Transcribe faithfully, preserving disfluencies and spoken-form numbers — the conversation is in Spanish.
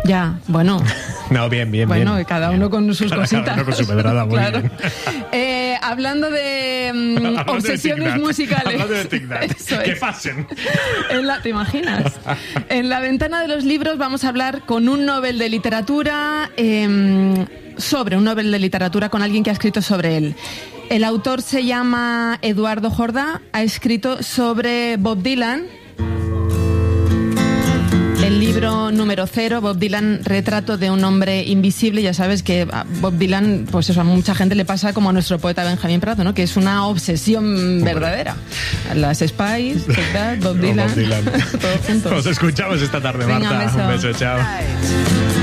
Ya, bueno. No, bien, bien, bueno, bien. cada uno con sus cada, cositas. Cada uno con su pedrada, muy claro. bien. Eh, hablando de um, hablando obsesiones de musicales. Hablando de Tic Tac. Que es. pasen. En la, ¿Te imaginas? En la ventana de los libros vamos a hablar con un Nobel de literatura, eh, sobre un Nobel de literatura, con alguien que ha escrito sobre él. El autor se llama Eduardo Jordá, ha escrito sobre Bob Dylan. El libro número cero, Bob Dylan, retrato de un hombre invisible. Ya sabes que a Bob Dylan, pues eso, a mucha gente le pasa como a nuestro poeta Benjamín Prado, ¿no? Que es una obsesión verdadera. Las Spice, Bob Dylan, Bob Dylan. todo junto. Nos escuchamos esta tarde, Venga, Marta. beso. Un beso, chao.